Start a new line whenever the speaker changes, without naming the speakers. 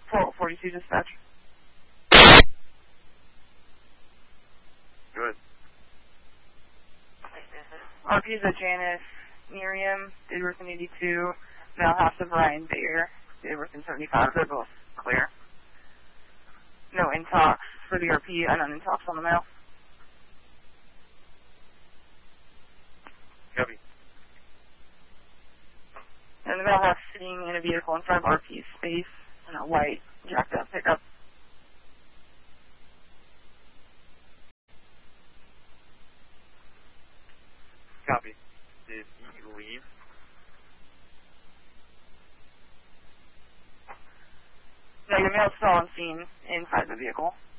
42 dispatch.
Good.
RPs at Janice, Miriam, did work in 82, Male House of Ryan Bayer, did work in 75, they're both clear. No intox for the RP, and none intox on the male.
Copy.
And the male house sitting in a vehicle in front of RP space in a white jacked up pickup.
Copy. Did he leave?
No, your male's still on scene inside the vehicle.